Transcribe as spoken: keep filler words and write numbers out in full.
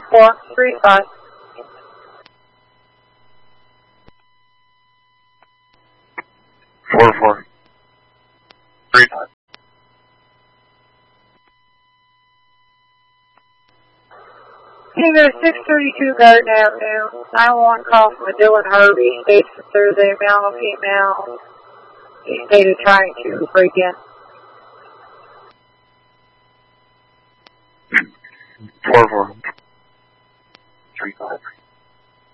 four three five. Four four three five. Tango six thirty-two Garden Avenue. nine one call from a Dylan Harvey. States for Thursday, male, female. He stated trying to break in. Four four three five.